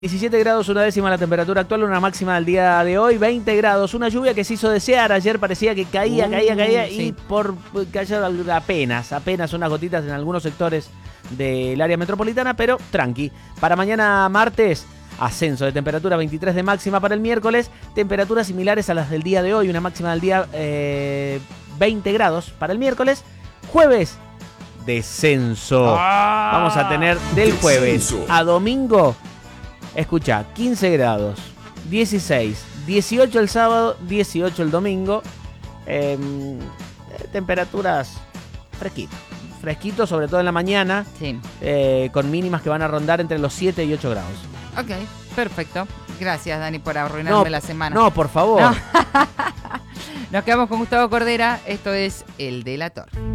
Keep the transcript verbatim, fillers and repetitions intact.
diecisiete grados, una décima la temperatura actual, una máxima del día de hoy, veinte grados, una lluvia que se hizo desear, ayer parecía que caía, uh, caía, caía sí. y por cayó apenas, apenas unas gotitas en algunos sectores del área metropolitana, pero tranqui. Para mañana martes, ascenso de temperatura, veintitrés de máxima. Para el miércoles, temperaturas similares a las del día de hoy, una máxima del día eh, veinte grados. Para el miércoles, jueves, descenso. Ah, vamos a tener del jueves descenso a domingo. Escucha, quince grados, dieciséis, dieciocho el sábado, dieciocho el domingo. Eh, temperaturas fresquitas, fresquito, sobre todo en la mañana. Sí. Eh, con mínimas que van a rondar entre los siete y ocho grados. Ok, perfecto. Gracias, Dani, por arruinarme no, la semana. No, por favor. No. Nos quedamos con Gustavo Cordera. Esto es El Delator.